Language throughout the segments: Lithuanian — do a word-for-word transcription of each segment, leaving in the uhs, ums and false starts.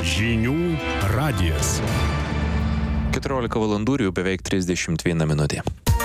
Žinių radijas. keturiolika valandų ir jau beveik trisdešimt viena minutė.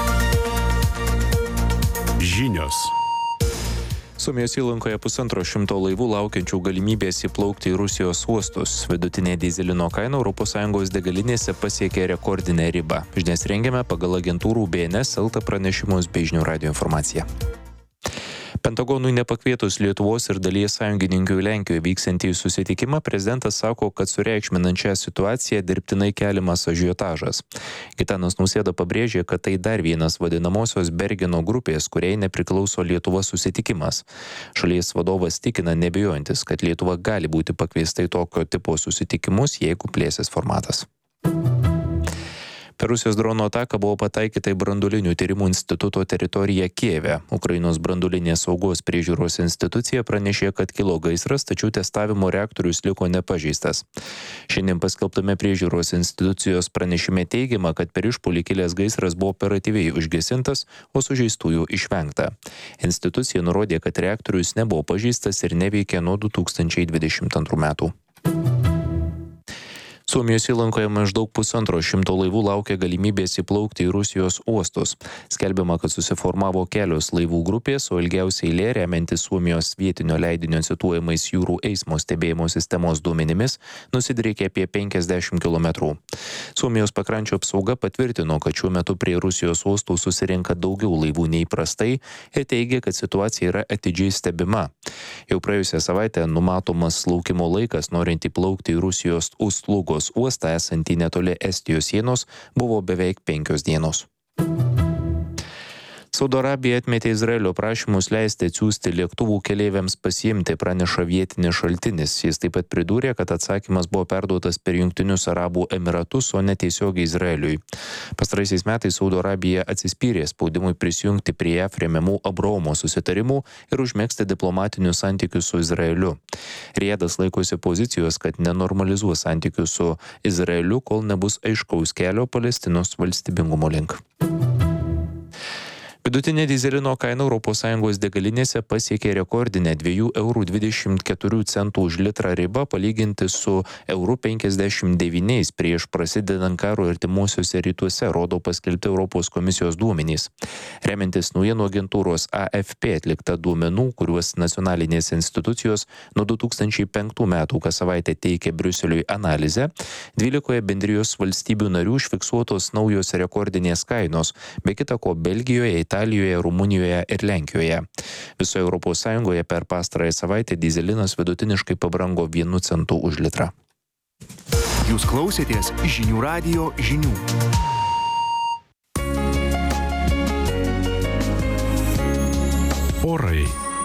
Žinios. Suomijos įlankoje pusantro šimto laivų laukiančių galimybės įplaukti į Rusijos uostus. Vidutinė dyzelino kaina Europos Sąjungos degalinėse pasiekė rekordinę ribą. Žinias rengiame pagal agentūrų B N S, Elta pranešimus bei Žinių radijo informaciją. Pentagonui nepakvietus Lietuvos ir dalies sąjungininkių Lenkijoje vyksiantį susitikimą, prezidentas sako, kad sureikšminant šią situaciją dirbtinai keliamas ažiotažas. Gitanas Nausėda pabrėžė, kad tai dar vienas vadinamosios Bergeno grupės, kuriai nepriklauso Lietuva susitikimas. Šalies vadovas tikina nebijojantis, kad Lietuva gali būti pakviesta į tokio tipo susitikimus, jeigu plėsis formatas. Per Rusijos drono ataką buvo pataikyta į branduolinių tyrimų instituto teritoriją Kijeve. Ukrainos branduolinės saugos priežiūros institucija pranešė, kad kilo gaisras, tačiau testavimo reaktorius liko nepažeistas. Šiandien paskelbtame priežiūros institucijos pranešime teigiama, kad per išpuolį kilęs gaisras buvo operatyviai užgesintas, o sužeistųjų išvengta. Institucija nurodė, kad reaktorius nebuvo pažeistas ir neveikė nuo du tūkstančiai dvidešimt antrų metų. Suomijos įlankoje maždaug pusantro šimto laivų laukia galimybės įplaukti į Rusijos uostus. Skelbiama, kad susiformavo kelios laivų grupės, o ilgiausia eilė, remiantis Suomijos vietinio leidinio cituojamais jūrų eismo stebėjimo sistemos duomenimis, nusidriekė apie penkiasdešimt kilometrų. Suomijos pakrančio apsauga patvirtino, kad šiuo metu prie Rusijos uostų susirinka daugiau laivų nei įprastai ir teigia, kad situacija yra atidžiai stebima. Jau praėjusią savaitę numatomas laukimo laikas, norint įplaukti į Rusijos Ust-Lugos uostą esantį netoli Estijos sienos, buvo beveik penkios dienos. Saudo Arabija atmetė Izraelio prašymus leisti atsiųsti lėktuvų keleiviams pasiimti, praneša vietinis šaltinis. Jis taip pat pridūrė, kad atsakymas buvo perduotas per Jungtinius Arabų Emiratus, o ne tiesiogiai Izraeliui. Pastaraisiais metais Saudo Arabija atsispyrė spaudimui prisijungti prie J A V remiamų Abraomo susitarimų ir užmegzti diplomatinius santykius su Izraeliu. Rijadas laikosi pozicijos, kad nenormalizuos santykių su Izraeliu, kol nebus aiškaus kelio Palestinos valstybingumo link. Vidutinė dyzelino kaina Europos Sąjungos degalinėse pasiekė rekordinę dviejų eurų dvidešimt keturių centų už litrą ribą, palyginti su eurų penkiasdešimt devyniais prieš prasidedant karo artimuosiuose rytuose, rodo paskelbti Europos komisijos duomenys. Remiantis naujienų agentūros A F P atlikta duomenų, kuriuos nacionalinės institucijos nuo du tūkstančiai penktų metų kas savaitę teikė Briuseliui analizę, dvylikoje bendrijos valstybių narių užfiksuotos naujos rekordinės kainos, be kita ko Belgijoje, Italijoje, Rumunijoje ir Lenkijoje. Visoje Europos Sąjungoje per pastarąją savaitę dyzelinas vidutiniškai pabrango vienu centu už litrą. Jūs klausėtės Žinių radijo žinių. Orai.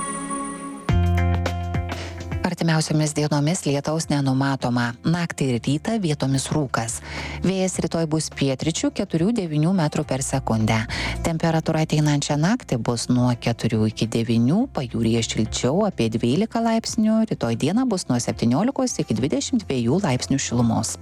Artimiausiomis dienomis lietaus nenumatoma. Naktį ir rytą vietomis rūkas. Vėjas rytoj bus pietryčių keturių devynių metrų per sekundę. Temperatūra ateinančią naktį bus nuo keturių iki devynių, pajūryje šilčiau apie dvylika laipsnių, rytoj dieną bus nuo septyniolikos iki dvidešimt dviejų laipsnių šilumos.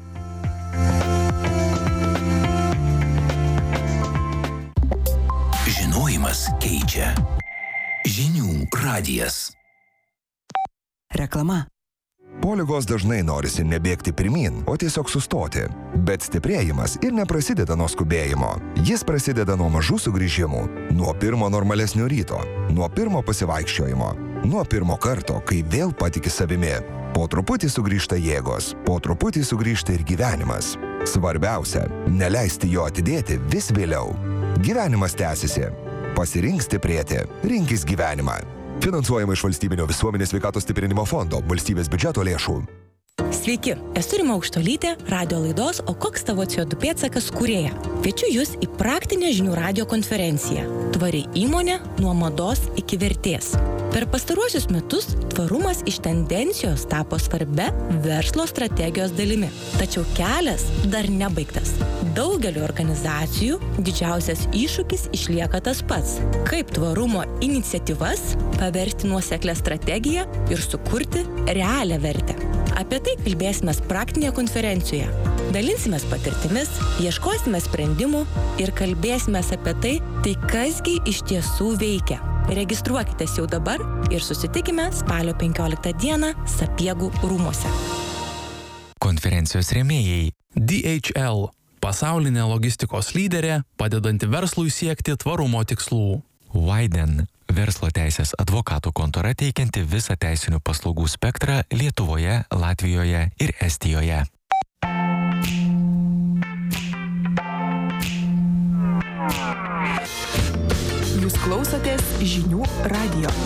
Žinojimas keičia. Žinių radijas. Reklama. Po ligos dažnai norisi nebėgti pirmyn, o tiesiog sustoti. Bet stiprėjimas ir neprasideda nuo skubėjimo. Jis prasideda nuo mažų sugrįžimų, nuo pirmo normalesnio ryto, nuo pirmo pasivaikščiojimo, nuo pirmo karto, kai vėl patiki savimi. Po truputį sugrįžta jėgos, po truputį sugrįžta ir gyvenimas. Svarbiausia, neleisti jo atidėti vis vėliau. Gyvenimas tęsiasi. Pasirink stiprėti. Rinkis gyvenimą. Finansuojama iš Valstybinio visuomenės sveikatos stiprinimo fondo, valstybės biudžeto lėšų. Sveiki, esu Rima Aukštuolytė, radio laidos O koks tavo C O du pėdsakas kūrėja. Kviečiu jūs į praktinę Žinių radijo konferenciją. Tvari įmonė nuo mados iki vertės. Per pastaruosius metus tvarumas iš tendencijos tapo svarbia verslo strategijos dalimi. Tačiau kelias dar nebaigtas. Daugeliu organizacijų didžiausias iššūkis išlieka tas pats. Kaip tvarumo iniciatyvas paversti nuoseklią strategiją ir sukurti realią vertę. Apie tai kalbėsime praktinėje konferencijoje. Dalinsimės patirtimis, ieškosime sprendimų ir kalbėsime apie tai, tai kasgi iš tiesų veikia. Registruokitės jau dabar ir susitikime spalio penkioliktą dieną Sapiegų rūmuose. konferencijos rėmėjai. D H L – pasaulinė logistikos lyderė, padedanti verslui siekti tvarumo tikslų. Widen – verslo teisės advokatų kontora teikianti visą teisinių paslaugų spektrą Lietuvoje, Latvijoje ir Estijoje. Jūs klausotės žinių radijo.